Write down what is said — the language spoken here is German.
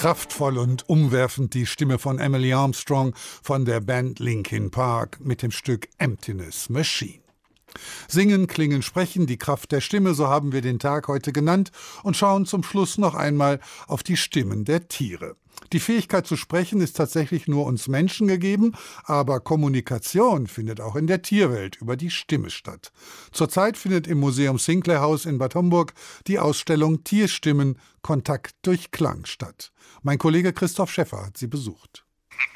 Kraftvoll und umwerfend die Stimme von Emily Armstrong von der Band Linkin Park mit dem Stück Emptiness Machine. Singen, klingen, sprechen, die Kraft der Stimme, so haben wir den Tag heute genannt und schauen zum Schluss noch einmal auf die Stimmen der Tiere. Die Fähigkeit zu sprechen ist tatsächlich nur uns Menschen gegeben, aber Kommunikation findet auch in der Tierwelt über die Stimme statt. Zurzeit findet im Museum Sinclair House in Bad Homburg die Ausstellung Tierstimmen – Kontakt durch Klang statt. Mein Kollege Christoph Schäffer hat sie besucht.